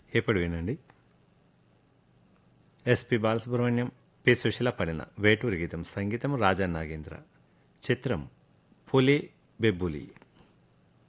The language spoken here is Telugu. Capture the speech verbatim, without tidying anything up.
ఇప్పుడు వినండి. ఎస్పి బాలసుబ్రహ్మణ్యం, పి సుశీల పాడిన వేటూరి గీతం. సంగీతం రాజా నాగేంద్ర. చిత్రం పులి బెబ్బులి.